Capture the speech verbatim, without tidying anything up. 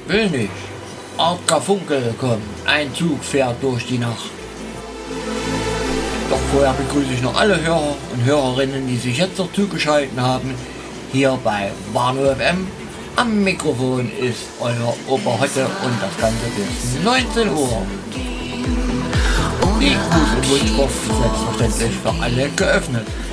Will nicht. Artger Funke kommt. Ein Zug fährt durch die Nacht. Doch vorher begrüße ich noch alle Hörer und Hörerinnen, die sich jetzt noch zugeschaltet haben, hier bei Warnow F M. Am Mikrofon ist euer Opa Hotte und das Ganze bis neunzehn Uhr. Die Gruß- und Wunschbox ist selbstverständlich für alle geöffnet.